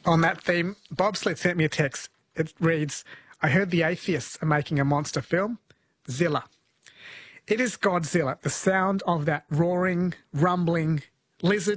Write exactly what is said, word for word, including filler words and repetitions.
On that theme, Bobsled sent me a text. It reads, I heard the atheists are making a monster film, Zilla. It is Godzilla, the sound of that roaring, rumbling lizard